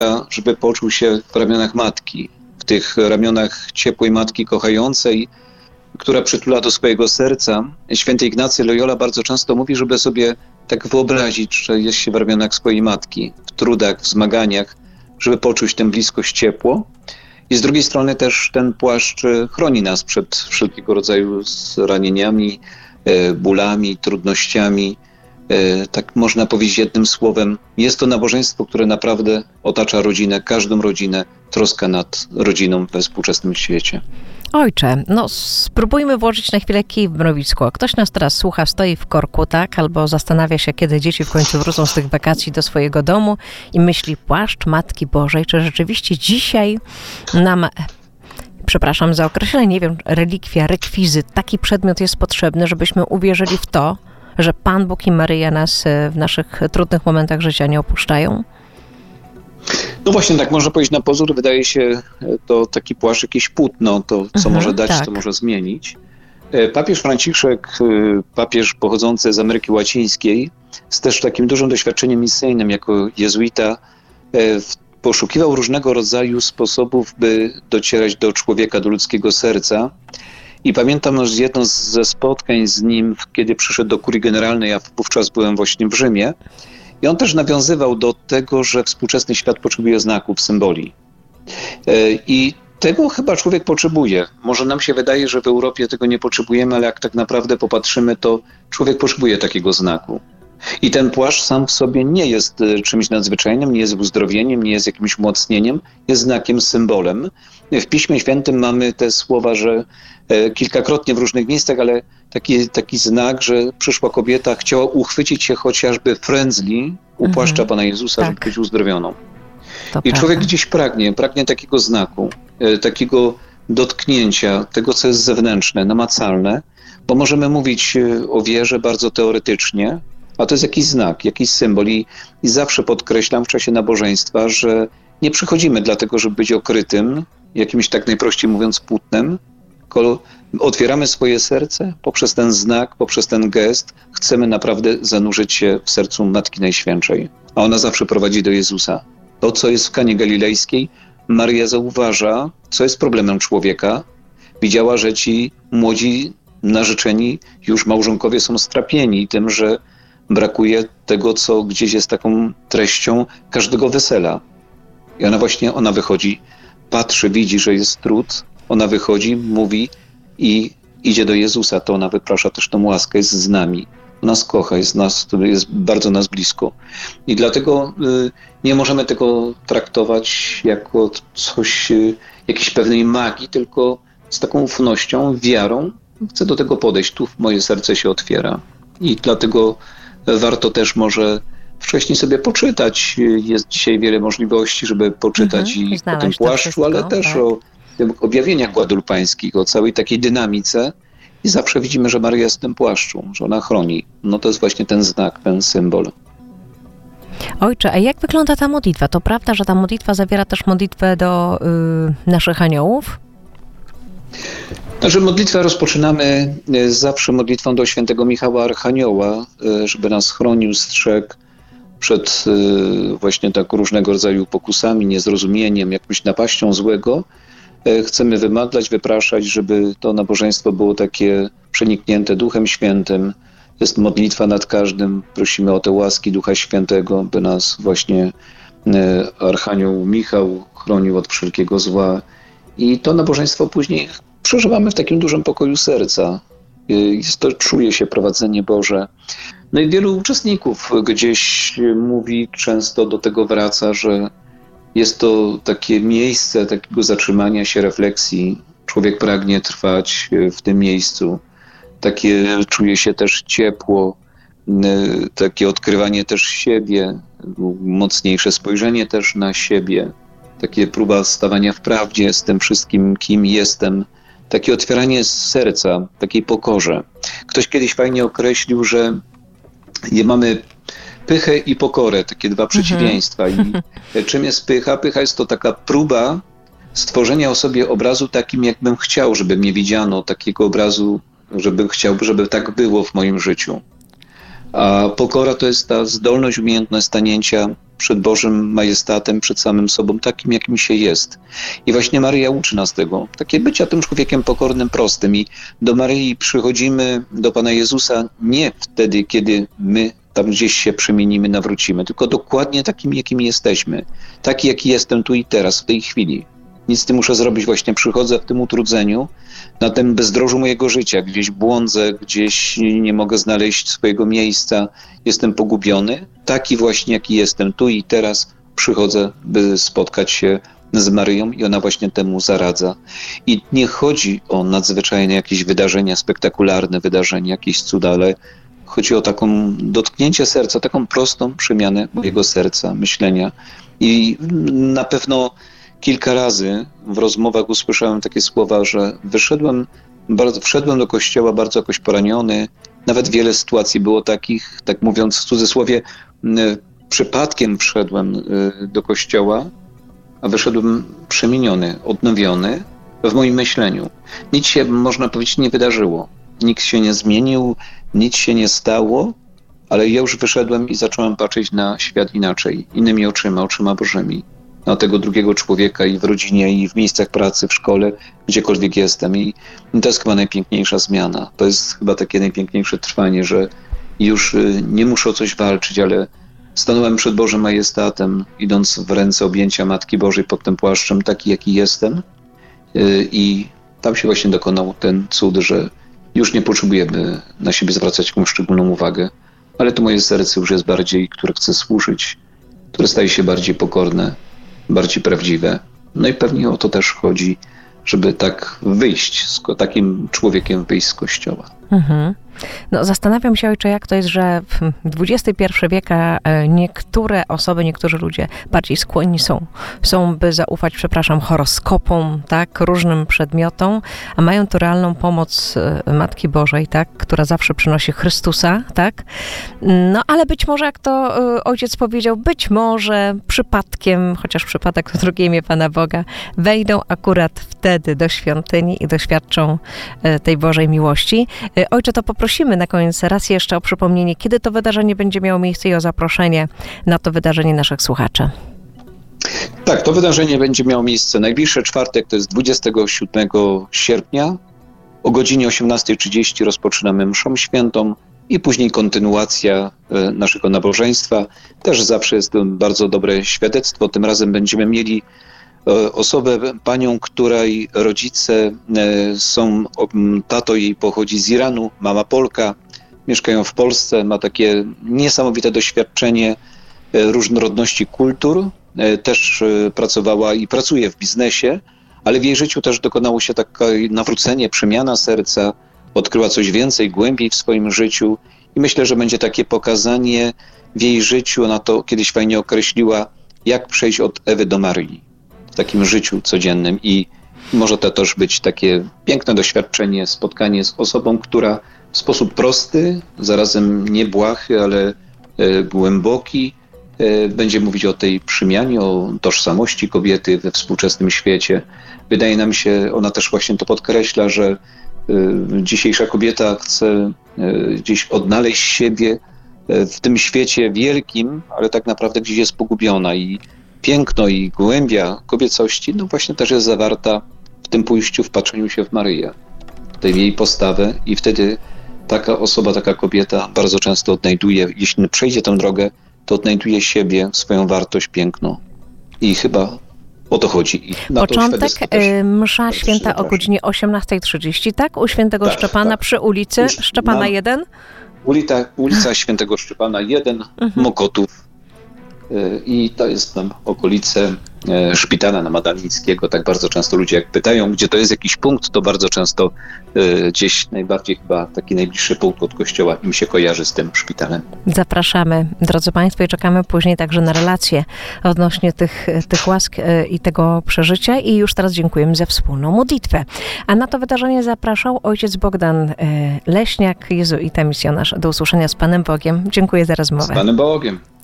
żeby poczuł się w ramionach matki, w tych ramionach ciepłej matki kochającej, która przytula do swojego serca. Święty Ignacy Loyola bardzo często mówi, żeby sobie tak wyobrazić, że jest się w ramionach swojej matki, w trudach, w zmaganiach, żeby poczuć tę bliskość, ciepło. I z drugiej strony też ten płaszcz chroni nas przed wszelkiego rodzaju zranieniami, bólami, trudnościami. Tak można powiedzieć jednym słowem, jest to nabożeństwo, które naprawdę otacza rodzinę, każdą rodzinę, troska nad rodziną we współczesnym świecie. Ojcze, spróbujmy włożyć na chwilę kij w mrowisko. Ktoś nas teraz słucha, stoi w korku, tak? Albo zastanawia się, kiedy dzieci w końcu wrócą z tych wakacji do swojego domu i myśli, płaszcz Matki Bożej, czy rzeczywiście dzisiaj nam, przepraszam za określenie, nie wiem, relikwia, rekwizyt, taki przedmiot jest potrzebny, żebyśmy uwierzyli w to, że Pan Bóg i Maryja nas w naszych trudnych momentach życia nie opuszczają? No właśnie, tak można powiedzieć na pozór, wydaje się to taki płaszcz, jakieś płótno, to co może dać, tak. to może zmienić. Papież Franciszek, papież pochodzący z Ameryki Łacińskiej, z też takim dużym doświadczeniem misyjnym jako jezuita, poszukiwał różnego rodzaju sposobów, by docierać do człowieka, do ludzkiego serca. I pamiętam jedno ze spotkań z nim, kiedy przyszedł do kurii generalnej, ja wówczas byłem właśnie w Rzymie. I on też nawiązywał do tego, że współczesny świat potrzebuje znaków, symboli. I tego chyba człowiek potrzebuje. Może nam się wydaje, że w Europie tego nie potrzebujemy, ale jak tak naprawdę popatrzymy, to człowiek potrzebuje takiego znaku. I ten płaszcz sam w sobie nie jest czymś nadzwyczajnym, nie jest uzdrowieniem, nie jest jakimś umocnieniem, jest znakiem, symbolem. W Piśmie Świętym mamy te słowa, że kilkakrotnie w różnych miejscach, ale taki znak, że przyszła kobieta, chciała uchwycić się chociażby frędzli u płaszcza Pana Jezusa, żeby być uzdrowioną. I człowiek gdzieś pragnie takiego znaku, takiego dotknięcia, tego, co jest zewnętrzne, namacalne, bo możemy mówić o wierze bardzo teoretycznie, a to jest jakiś znak, jakiś symbol. I zawsze podkreślam w czasie nabożeństwa, że nie przychodzimy dlatego, żeby być okrytym, jakimś tak najprościej mówiąc płótnem, tylko otwieramy swoje serce poprzez ten znak, poprzez ten gest. Chcemy naprawdę zanurzyć się w sercu Matki Najświętszej. A ona zawsze prowadzi do Jezusa. To, co jest w Kanie Galilejskiej, Maryja zauważa, co jest problemem człowieka. Widziała, że ci młodzi narzeczeni, już małżonkowie są strapieni tym, że brakuje tego, co gdzieś jest taką treścią każdego wesela. I ona wychodzi, patrzy, widzi, że jest trud, ona wychodzi, mówi i idzie do Jezusa, to ona wyprasza też tą łaskę, jest z nami. Nas kocha, jest bardzo nas blisko. I dlatego nie możemy tego traktować jako coś, jakiejś pewnej magii, tylko z taką ufnością, wiarą. Chcę do tego podejść, tu moje serce się otwiera. I dlatego warto też może wcześniej sobie poczytać. Jest dzisiaj wiele możliwości, żeby poczytać i o tym płaszczu, ale też o tym objawieniach guadalupańskich, o całej takiej dynamice. I zawsze widzimy, że Maryja jest w tym płaszczu, że ona chroni. No to jest właśnie ten znak, ten symbol. Ojcze, a jak wygląda ta modlitwa? To prawda, że ta modlitwa zawiera też modlitwę do naszych aniołów? Także modlitwę rozpoczynamy zawsze modlitwą do świętego Michała Archanioła, żeby nas chronił, strzegł przed właśnie tak różnego rodzaju pokusami, niezrozumieniem, jakąś napaścią złego. Chcemy wymagać, wypraszać, żeby to nabożeństwo było takie przeniknięte Duchem Świętym. Jest modlitwa nad każdym. Prosimy o te łaski Ducha Świętego, by nas właśnie Archanioł Michał chronił od wszelkiego zła. I to nabożeństwo później przeżywamy w takim dużym pokoju serca. Czuje się prowadzenie Boże. No i wielu uczestników gdzieś mówi, często do tego wraca, że jest to takie miejsce takiego zatrzymania się, refleksji. Człowiek pragnie trwać w tym miejscu. Czuje się też ciepło, takie odkrywanie też siebie, mocniejsze spojrzenie też na siebie. Takie próba stawania w prawdzie z tym wszystkim, kim jestem. Takie otwieranie serca, takiej pokorze. Ktoś kiedyś fajnie określił, że mamy pychę i pokorę, takie dwa przeciwieństwa. I czym jest pycha? Pycha jest to taka próba stworzenia o sobie obrazu takim, jakbym chciał, żeby mnie widziano, takiego obrazu, żebym chciał, żeby tak było w moim życiu. A pokora to jest ta zdolność, umiejętność stanięcia przed Bożym majestatem, przed samym sobą, takim, jakim się jest. I właśnie Maryja uczy nas tego, takie bycia tym człowiekiem pokornym, prostym. I do Maryi przychodzimy, do Pana Jezusa nie wtedy, kiedy my tam gdzieś się przemienimy, nawrócimy, tylko dokładnie takim, jakim jesteśmy. Taki, jaki jestem tu i teraz, w tej chwili. Nic nie muszę zrobić, właśnie przychodzę w tym utrudzeniu, na tym bezdrożu mojego życia, gdzieś błądzę, gdzieś nie mogę znaleźć swojego miejsca, jestem pogubiony. Taki właśnie, jaki jestem tu i teraz, przychodzę, by spotkać się z Maryją i ona właśnie temu zaradza. I nie chodzi o nadzwyczajne jakieś wydarzenia, spektakularne wydarzenia, jakieś cuda, ale chodzi o taką dotknięcie serca, taką prostą przemianę mojego serca, myślenia. I na pewno kilka razy w rozmowach usłyszałem takie słowa, że wszedłem do kościoła bardzo jakoś poraniony. Nawet wiele sytuacji było takich, tak mówiąc w cudzysłowie, przypadkiem wszedłem do kościoła, a wyszedłem przemieniony, odnowiony w moim myśleniu. Nic się, można powiedzieć, nie wydarzyło. Nikt się nie zmienił, nic się nie stało, ale ja już wyszedłem i zacząłem patrzeć na świat inaczej, innymi oczyma Bożymi. Na tego drugiego człowieka i w rodzinie, i w miejscach pracy, w szkole, gdziekolwiek jestem. I to jest chyba najpiękniejsza zmiana. To jest chyba takie najpiękniejsze trwanie, że już nie muszę o coś walczyć, ale stanąłem przed Bożym majestatem, idąc w ręce objęcia Matki Bożej pod tym płaszczem, taki jaki jestem. I tam się właśnie dokonał ten cud, że już nie potrzebujemy na siebie zwracać jakąś szczególną uwagę, ale to moje serce już jest bardziej, które chce służyć, które staje się bardziej pokorne, bardziej prawdziwe. No i pewnie o to też chodzi, żeby tak wyjść, takim człowiekiem wyjść z kościoła. Mhm. No, zastanawiam się, ojcze, jak to jest, że w XXI wieku niektóre osoby, niektórzy ludzie bardziej skłonni są by zaufać, horoskopom, tak, różnym przedmiotom, a mają tu realną pomoc Matki Bożej, tak, która zawsze przynosi Chrystusa, tak. No, ale być może, jak to ojciec powiedział, być może przypadkiem, chociaż przypadek to drugie imię Pana Boga, wejdą akurat wtedy do świątyni i doświadczą tej Bożej miłości. Ojcze, to poprosimy na koniec raz jeszcze o przypomnienie, kiedy to wydarzenie będzie miało miejsce i o zaproszenie na to wydarzenie naszych słuchaczy. Tak, to wydarzenie będzie miało miejsce najbliższy czwartek, to jest 27 sierpnia. O godzinie 18:30 rozpoczynamy mszą świętą i później kontynuacja naszego nabożeństwa. Też zawsze jest to bardzo dobre świadectwo. Tym razem będziemy mieli osobę, panią, której rodzice są, tato jej pochodzi z Iranu, mama Polka, mieszkają w Polsce, ma takie niesamowite doświadczenie różnorodności kultur, też pracowała i pracuje w biznesie, ale w jej życiu też dokonało się takie nawrócenie, przemiana serca, odkryła coś więcej, głębiej w swoim życiu i myślę, że będzie takie pokazanie w jej życiu, ona to kiedyś fajnie określiła, jak przejść od Ewy do Maryi w takim życiu codziennym i może to też być takie piękne doświadczenie, spotkanie z osobą, która w sposób prosty, zarazem niebłahy, ale głęboki, będzie mówić o tej przemianie, o tożsamości kobiety we współczesnym świecie. Wydaje nam się, ona też właśnie to podkreśla, że dzisiejsza kobieta chce gdzieś odnaleźć siebie w tym świecie wielkim, ale tak naprawdę gdzieś jest pogubiona i piękno i głębia kobiecości, no właśnie też jest zawarta w tym pójściu, w patrzeniu się w Maryję, w tej jej postawę i wtedy taka osoba, taka kobieta bardzo często odnajduje, jeśli przejdzie tę drogę, to odnajduje siebie, swoją wartość, piękno i chyba o to chodzi. I na początek, msza święta o godzinie 18:30, tak? U świętego Szczepana przy ulicy Szczepana 1? Ulica Świętego Szczepana 1, Mokotów. I to jest tam okolice szpitala Madalińskiego. Tak bardzo często ludzie jak pytają, gdzie to jest jakiś punkt, to bardzo często gdzieś najbardziej chyba taki najbliższy punkt od kościoła im się kojarzy z tym szpitalem. Zapraszamy, drodzy Państwo, i czekamy później także na relacje odnośnie tych łask i tego przeżycia i już teraz dziękujemy za wspólną modlitwę. A na to wydarzenie zapraszał ojciec Bogdan Leśniak, jezuita, misjonarz. Do usłyszenia z Panem Bogiem. Dziękuję za rozmowę. Z Panem Bogiem.